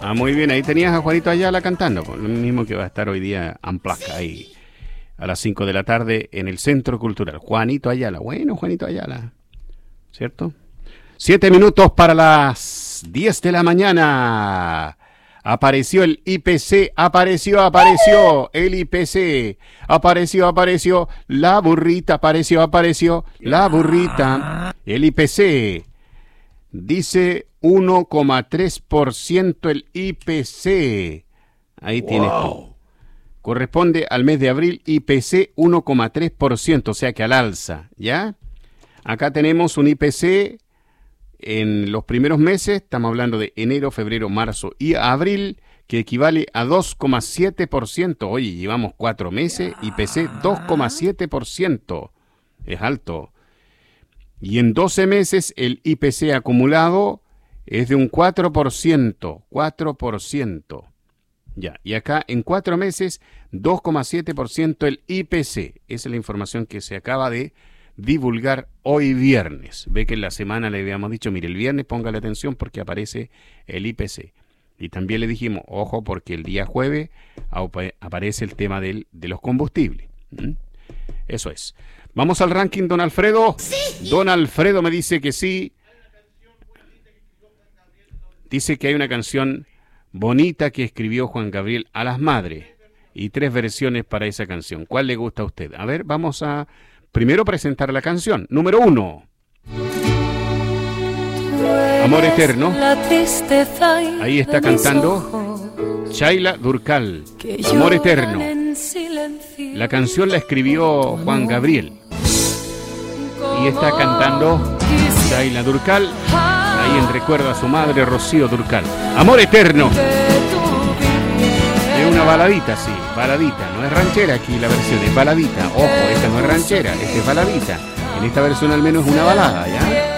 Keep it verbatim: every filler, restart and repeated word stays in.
Ah, muy bien, ahí tenías a Juanito Ayala cantando, lo mismo que va a estar hoy día Unplugged ahí a las cinco de la tarde en el Centro Cultural. Juanito Ayala, bueno, Juanito Ayala, ¿cierto? Siete minutos para las diez de la mañana. Apareció el I P C, apareció, apareció el I P C, apareció, apareció, la burrita, apareció, apareció, la burrita, el I P C. Dice uno coma tres por ciento el I P C. Ahí wow. Tienes tú. Corresponde al mes de abril, I P C uno coma tres por ciento, o sea que al alza, ¿ya? Acá tenemos un I P C en los primeros meses, estamos hablando de enero, febrero, marzo y abril, que equivale a dos coma siete por ciento. Oye, llevamos cuatro meses, I P C dos coma siete por ciento. Es alto. Y en doce meses el I P C acumulado es de un cuatro por ciento, cuatro por ciento. Ya, y acá en cuatro meses, dos coma siete por ciento el I P C. Esa es la información que se acaba de divulgar hoy viernes. Ve que en la semana le habíamos dicho, mire, el viernes póngale atención porque aparece el I P C. Y también le dijimos, ojo, porque el día jueves aparece el tema del, de los combustibles. ¿Mm? Eso es. Vamos al ranking, don Alfredo. Sí. Don Alfredo me dice que sí. Dice que hay una canción bonita que escribió Juan Gabriel a las madres. Y tres versiones para esa canción. ¿Cuál le gusta a usted? A ver, vamos a primero presentar la canción. Número uno. Amor Eterno. Ahí está cantando Chayla Durcal. Amor Eterno. La canción la escribió Juan Gabriel. Y está cantando Chayla Durcal. Ahí en recuerdo a su madre Rocío Durcal. Amor Eterno. Es una baladita, sí, baladita. No es ranchera aquí la versión, es baladita. Ojo, esta no es ranchera, esta es baladita. En esta versión al menos es una balada, ¿ya?